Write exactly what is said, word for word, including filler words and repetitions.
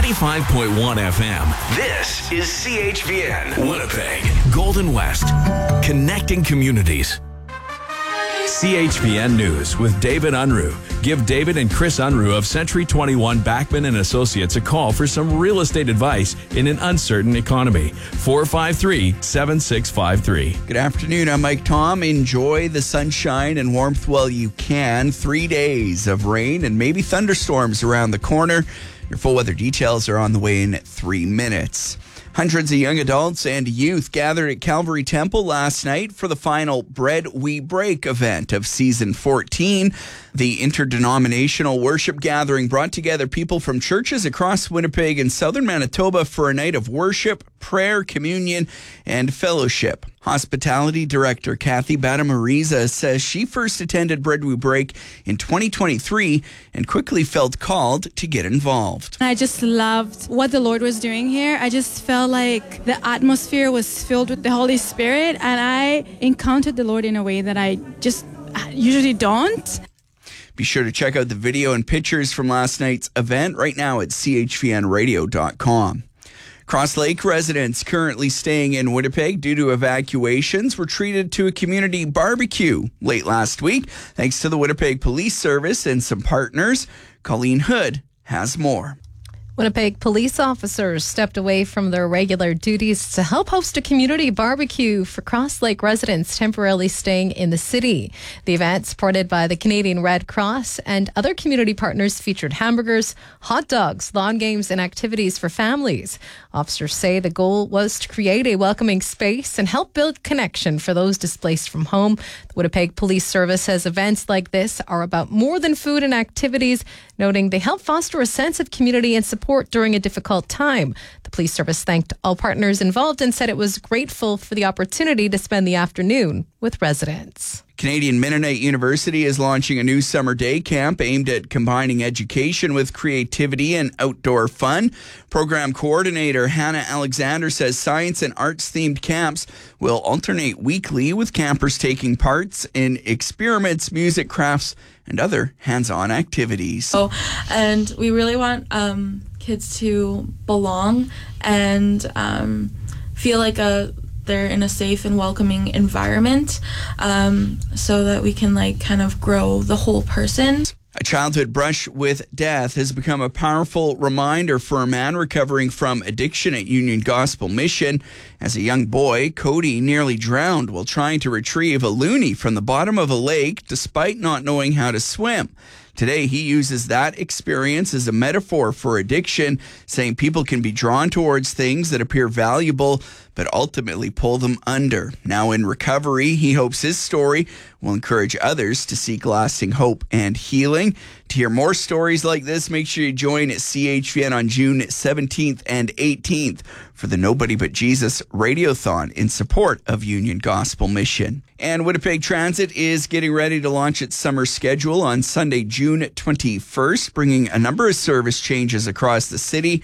ninety-five point one F M. This is C H V N, Winnipeg, Golden West, connecting communities. C H V N News with David Unruh. Give David and Chris Unruh of Century twenty-one Backman and Associates a call for some real estate advice in an uncertain economy. four five three, seven six five three. Good afternoon. I'm Mike Tom. Enjoy the sunshine and warmth while you can. Three days of rain and maybe thunderstorms around the corner. Your full weather details are on the way in three minutes. Hundreds of young adults and youth gathered at Calvary Temple last night for the final Bread We Break event of season fourteen. The interdenominational worship gathering brought together people from churches across Winnipeg and southern Manitoba for a night of worship, prayer, communion, and fellowship. Hospitality Director Kathy Batamariza says she first attended Bread We Break in twenty twenty-three and quickly felt called to get involved. I just loved what the Lord was doing here. I just felt like the atmosphere was filled with the Holy Spirit, and I encountered the Lord in a way that I just usually don't. Be sure to check out the video and pictures from last night's event right now at c h v n radio dot com. Cross Lake residents currently staying in Winnipeg due to evacuations were treated to a community barbecue late last week, thanks to the Winnipeg Police Service and some partners. Colleen Hood has more. Winnipeg police officers stepped away from their regular duties to help host a community barbecue for Cross Lake residents temporarily staying in the city. The event, supported by the Canadian Red Cross and other community partners, featured hamburgers, hot dogs, lawn games, and activities for families. Officers say the goal was to create a welcoming space and help build connection for those displaced from home. The Winnipeg Police Service says events like this are about more than food and activities, noting they help foster a sense of community and support during a difficult time. The police service thanked all partners involved and said it was grateful for the opportunity to spend the afternoon with residents. Canadian Mennonite University is launching a new summer day camp aimed at combining education with creativity and outdoor fun. Program coordinator Hannah Alexander says science and arts-themed camps will alternate weekly, with campers taking parts in experiments, music, crafts, and other hands-on activities. Oh, and we really want um, kids to belong and um, feel like a they're in a safe and welcoming environment, um, so that we can like kind of grow the whole person. A childhood brush with death has become a powerful reminder for a man recovering from addiction at Union Gospel Mission. As a young boy, Cody nearly drowned while trying to retrieve a loonie from the bottom of a lake despite not knowing how to swim. Today, he uses that experience as a metaphor for addiction, saying people can be drawn towards things that appear valuable, but ultimately pull them under. Now in recovery, he hopes his story will encourage others to seek lasting hope and healing. To hear more stories like this, make sure you join C H V N on June seventeenth and eighteenth for the Nobody But Jesus Radiothon in support of Union Gospel Mission. And Winnipeg Transit is getting ready to launch its summer schedule on Sunday, June twenty-first, bringing a number of service changes across the city.